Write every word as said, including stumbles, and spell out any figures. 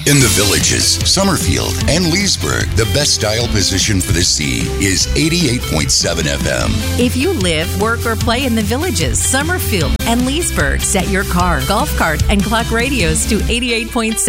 In the Villages, Summerfield, and Leesburg, the best style position for the sea is eighty-eight point seven F M. If you live, work, or play in the Villages, Summerfield, and Leesburg, set your car, golf cart, and clock radios to eighty-eight point seven.